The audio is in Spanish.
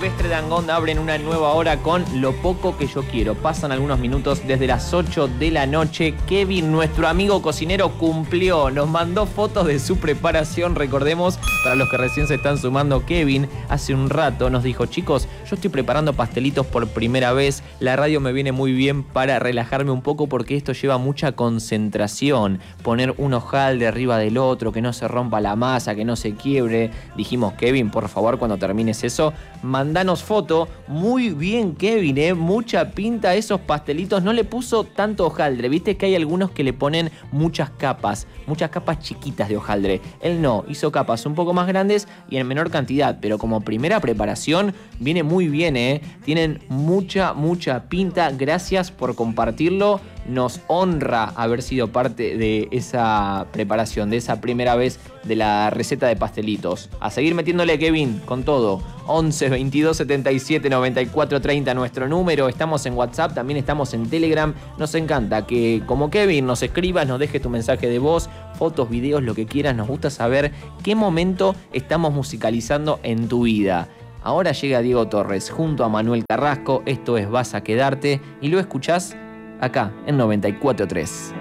Silvestre Dangond abren una nueva hora con Lo Poco Que Yo Quiero. Pasan algunos minutos desde las 8 de la noche. Kevin, nuestro amigo cocinero, cumplió. Nos mandó fotos de su preparación. Recordemos, para los que recién se están sumando, Kevin hace un rato nos dijo: chicos, yo estoy preparando pastelitos por primera vez. La radio me viene muy bien para relajarme un poco porque esto lleva mucha concentración. Poner un hojaldre arriba del otro, que no se rompa la masa, que no se quiebre. Dijimos: Kevin, por favor, cuando termines eso, mandanos foto. Muy bien, Kevin, mucha pinta a esos pastelitos. No le puso tanto hojaldre. Viste que hay algunos que le ponen muchas capas chiquitas de hojaldre. Él no, hizo capas un poco más grandes y en menor cantidad, pero como primera preparación viene muy bien, Tienen mucha pinta. Gracias por compartirlo. Nos honra haber sido parte de esa preparación, de esa primera vez de la receta de pastelitos. A seguir metiéndole, Kevin, con todo. 11 22 77 94 30 nuestro número. Estamos en WhatsApp, también estamos en Telegram. Nos encanta que, como Kevin, nos escribas, nos dejes tu mensaje de voz, fotos, videos, lo que quieras. Nos gusta saber qué momento estamos musicalizando en tu vida. Ahora llega Diego Torres junto a Manuel Carrasco. Esto es Vas a Quedarte y lo escuchás acá en 94.3.